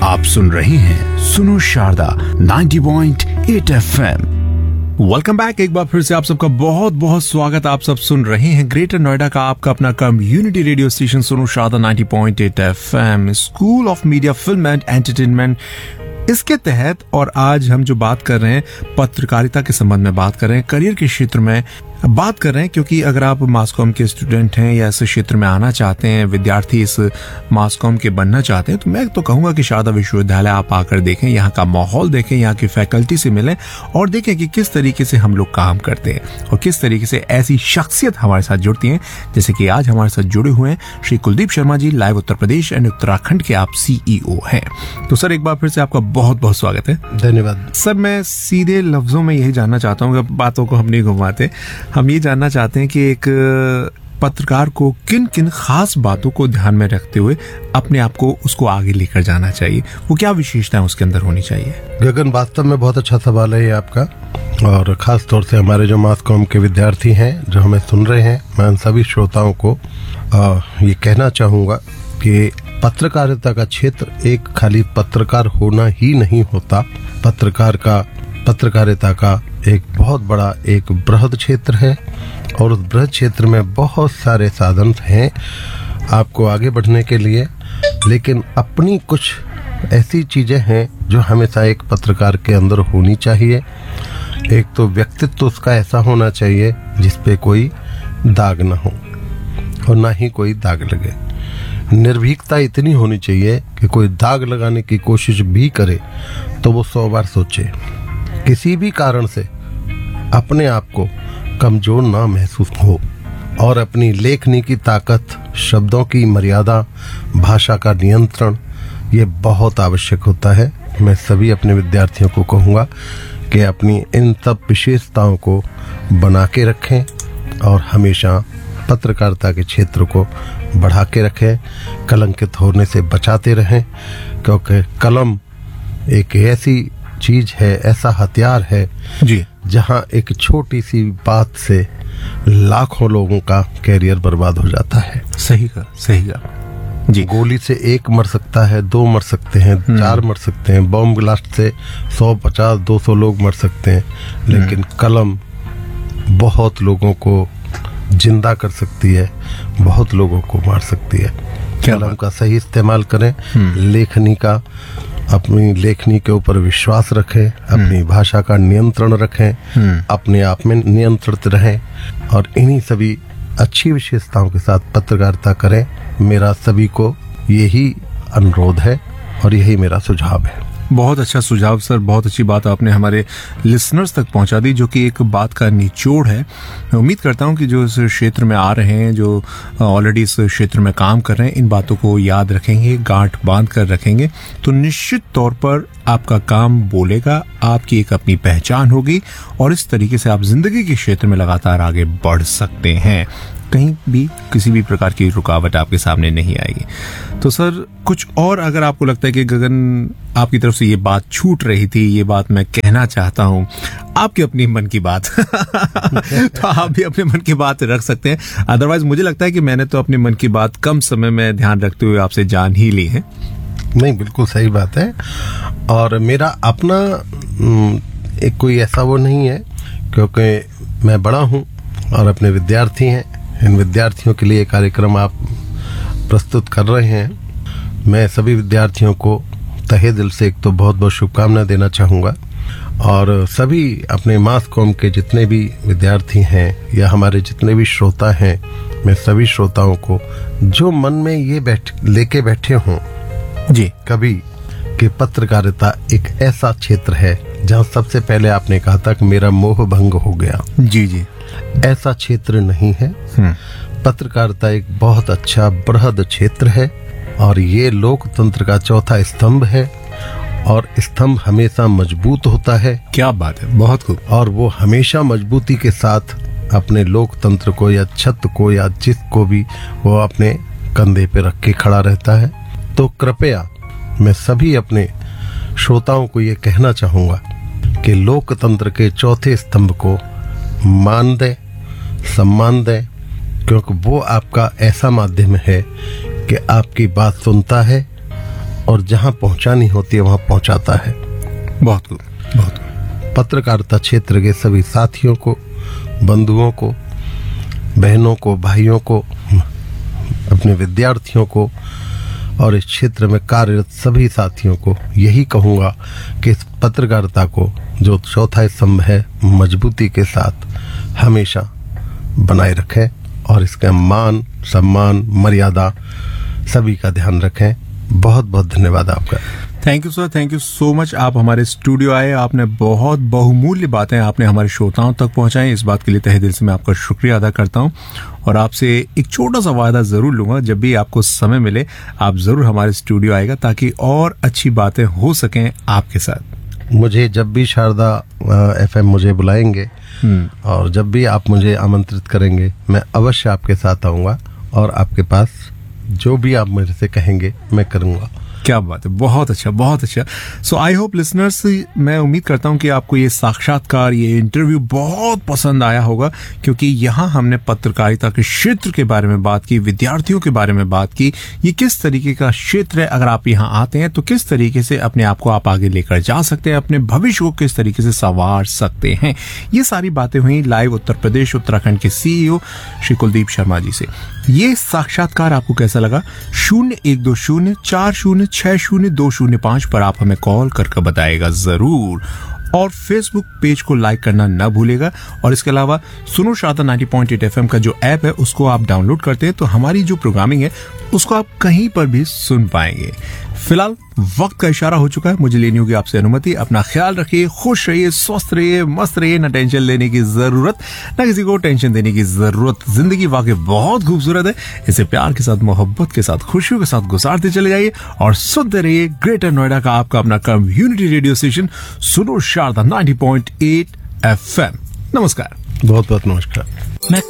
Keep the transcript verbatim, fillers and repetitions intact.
आप सुन रहे हैं सुनो Sharda ninety point eight F M. Welcome back. एक बार फिर से आप सबका बहुत बहुत स्वागत। आप सब सुन रहे हैं ग्रेटर नोएडा का आपका अपना कम्युनिटी रेडियो स्टेशन सुनो Sharda ninety point eight F M, school of media film and entertainment, इसके तहत। और आज हम जो बात कर रहे हैं पत्रकारिता के संबंध में बात कर रहे हैं, करियर के क्षेत्र में बात कर रहे हैं, क्योंकि अगर आप मास कॉम के स्टूडेंट हैं या इस क्षेत्र में आना चाहते हैं, विद्यार्थी इस मास कॉम के बनना चाहते हैं, तो मैं तो कहूंगा कि शारदा विश्वविद्यालय आप आकर देखें, यहाँ का माहौल देखें, यहाँ की फैकल्टी से मिलें और देखें कि किस तरीके से हम लोग काम करते हैं और किस तरीके से ऐसी शख्सियत हमारे साथ जुड़ती हैं। जैसे कि आज हमारे साथ जुड़े हुए हैं श्री कुलदीप शर्मा जी, लाइव उत्तर प्रदेश एंड उत्तराखंड के आप सीईओ हैं। तो सर, एक बार फिर से आपका बहुत बहुत स्वागत है। धन्यवाद सर। मैं सीधे लफ्जों में यही जानना चाहता हूँ, बातों को हम नहीं घुमाते, हम ये जानना चाहते हैं कि एक पत्रकार को किन किन खास बातों को ध्यान में रखते हुए अपने आप को उसको आगे लेकर जाना चाहिए, वो क्या विशेषताएं उसके अंदर होनी चाहिए? गगन, वास्तव में बहुत अच्छा सवाल है ये आपका, और खास तौर से हमारे जो मास कॉम के विद्यार्थी हैं जो हमें सुन रहे हैं, मैं उन सभी श्रोताओं को आ, ये कहना चाहूंगा कि पत्रकारिता का क्षेत्र एक खाली पत्रकार होना ही नहीं होता। पत्रकार का पत्रकारिता का एक बहुत बड़ा एक बृहद क्षेत्र है और उस बृहद क्षेत्र में बहुत सारे साधन हैं आपको आगे बढ़ने के लिए, लेकिन अपनी कुछ ऐसी चीजें हैं जो हमेशा एक पत्रकार के अंदर होनी चाहिए। एक तो व्यक्तित्व उसका ऐसा होना चाहिए जिस पे कोई दाग ना हो और ना ही कोई दाग लगे। निर्भीकता इतनी होनी चाहिए कि कोई दाग लगाने की कोशिश भी करे तो वो सौ बार सोचे, किसी भी कारण से अपने आप को कमजोर ना महसूस हो, और अपनी लेखनी की ताकत, शब्दों की मर्यादा, भाषा का नियंत्रण, ये बहुत आवश्यक होता है। मैं सभी अपने विद्यार्थियों को कहूँगा कि अपनी इन सब विशेषताओं को बना के रखें और हमेशा पत्रकारिता के क्षेत्र को बढ़ा के रखें, कलंकित होने से बचाते रहें, क्योंकि कलम एक ऐसी चीज है, ऐसा हथियार है जी, जहां एक छोटी सी बात से लाखों लोगों का कैरियर बर्बाद हो जाता है। सही का सही का जी। गोली से एक मर सकता है, दो मर सकते हैं, चार मर सकते हैं, बॉम्ब ब्लास्ट से सौ पचास दो सौ लोग मर सकते हैं, लेकिन कलम बहुत लोगों को जिंदा कर सकती है, बहुत लोगों को मार सकती है। कलम का सही इस्तेमाल करें, लेखनी का, अपनी लेखनी के ऊपर विश्वास रखें, अपनी भाषा का नियंत्रण रखें, अपने आप में नियंत्रित रहें और इन्हीं सभी अच्छी विशेषताओं के साथ पत्रकारिता करें। मेरा सभी को यही अनुरोध है और यही मेरा सुझाव है। बहुत अच्छा सुझाव सर, बहुत अच्छी बात आपने हमारे लिसनर्स तक पहुंचा दी, जो कि एक बात का निचोड़ है। मैं उम्मीद करता हूं कि जो इस क्षेत्र में आ रहे हैं, जो ऑलरेडी इस क्षेत्र में काम कर रहे हैं, इन बातों को याद रखेंगे, गांठ बांध कर रखेंगे, तो निश्चित तौर पर आपका काम बोलेगा, आपकी एक अपनी पहचान होगी और इस तरीके से आप जिंदगी के क्षेत्र में लगातार आगे बढ़ सकते हैं। कहीं भी किसी भी प्रकार की रुकावट आपके सामने नहीं आएगी। तो सर, कुछ और अगर आपको लगता है कि गगन आपकी तरफ से ये बात छूट रही थी, ये बात मैं कहना चाहता हूँ, आपकी अपनी मन की बात तो आप भी अपने मन की बात रख सकते हैं। अदरवाइज मुझे लगता है कि मैंने तो अपने मन की बात कम समय में ध्यान रखते हुए आपसे जान ही ली है। नहीं, बिल्कुल सही बात है। और मेरा अपना एक कोई ऐसा वो नहीं है, क्योंकि मैं बड़ा हूँ और अपने विद्यार्थी हैं। इन विद्यार्थियों के लिए कार्यक्रम आप प्रस्तुत कर रहे हैं। मैं सभी विद्यार्थियों को तहे दिल से एक तो बहुत बहुत शुभकामनाएं देना चाहूँगा, और सभी अपने मास कॉम के जितने भी विद्यार्थी हैं या हमारे जितने भी श्रोता हैं, मैं सभी श्रोताओं को जो मन में ये बैठ लेके बैठे हों जी कभी कि पत्रकारिता एक ऐसा क्षेत्र है जहाँ सबसे पहले आपने कहा था कि मेरा मोह भंग हो गया। जी जी, ऐसा क्षेत्र नहीं है। पत्रकारिता एक बहुत अच्छा बृहद क्षेत्र है और ये लोकतंत्र का चौथा स्तंभ है, और स्तंभ हमेशा मजबूत होता है। क्या बात है, बहुत खूब। और वो हमेशा मजबूती के साथ अपने लोकतंत्र को या छत को या जिसको भी वो अपने कंधे पे रख के खड़ा रहता है। तो कृपया मैं सभी अपने श्रोताओं को ये कहना चाहूँगा कि लोकतंत्र के चौथे स्तंभ को मान दें, सम्मान दें, क्योंकि वो आपका ऐसा माध्यम है कि आपकी बात सुनता है और जहां पहुंचानी होती है वहां पहुंचाता है। बहुत खूब, बहुत खूब। पत्रकारिता क्षेत्र के सभी साथियों को, बंधुओं को, बहनों को, भाइयों को, अपने विद्यार्थियों को और इस क्षेत्र में कार्यरत सभी साथियों को यही कहूँगा कि इस पत्रकारिता को जो चौथा स्तंभ है मजबूती के साथ हमेशा बनाए रखें और इसका मान, सम्मान, मर्यादा सभी का ध्यान रखें। बहुत बहुत धन्यवाद आपका। Thank you sir, thank you so much. आप हमारे स्टूडियो आए, आपने बहुत बहुमूल्य बातें आपने हमारे श्रोताओं तक पहुंचाई। इस बात के लिए तहे दिल से मैं आपका शुक्रिया अदा करता हूं और आपसे एक छोटा सा वायदा जरूर लूंगा, जब भी आपको समय मिले आप जरूर हमारे स्टूडियो आएगा ताकि और अच्छी बातें हो सकें आपके साथ। मुझे जब भी शारदा एफएम मुझे बुलाएंगे और जब भी आप मुझे आमंत्रित करेंगे मैं अवश्य आपके साथ आऊंगा और आपके पास जो भी आप मेरे से कहेंगे मैं करूंगा। क्या बात है, बहुत अच्छा, बहुत अच्छा। सो आई होप लिसनर्स, मैं उम्मीद करता हूं कि आपको ये साक्षात्कार, ये इंटरव्यू बहुत पसंद आया होगा, क्योंकि यहाँ हमने पत्रकारिता के क्षेत्र के बारे में बात की, विद्यार्थियों के बारे में बात की। ये किस तरीके का क्षेत्र है, अगर आप यहाँ आते हैं तो किस तरीके से अपने आप को आप आगे लेकर जा सकते हैं, अपने भविष्य को किस तरीके से संवार सकते हैं। ये सारी बातें हुई लाइव उत्तर प्रदेश उत्तराखंड के सीईओ श्री कुलदीप शर्मा जी से। ये साक्षात्कार आपको कैसा लगा? शून्य एक दो शून्य चार शून्य छह शून्य दो शून्य पांच पर आप हमें कॉल करके बताएगा जरूर, और फेसबुक पेज को लाइक करना न भूलेगा। और इसके अलावा सुनो Sharda ninety point eight FM का जो ऐप है उसको आप डाउनलोड करते हैं तो हमारी जो प्रोग्रामिंग है उसको आप कहीं पर भी सुन पाएंगे। फिलहाल वक्त का इशारा हो चुका है, मुझे लेनी होगी आपसे अनुमति। अपना ख्याल रखिए, खुश रहिए, स्वस्थ रहिए, मस्त रहिए। ना टेंशन लेने की जरूरत, ना किसी को टेंशन देने की जरूरत। जिंदगी वाकई बहुत खूबसूरत है, इसे प्यार के साथ, मोहब्बत के साथ, खुशियों के साथ गुजारते चले जाइए और सुनते रहिए ग्रेटर नोएडा का आपका अपना कम्युनिटी रेडियो स्टेशन सुनो Sharda ninety point eight FM. नमस्कार, बहुत बहुत नमस्कार।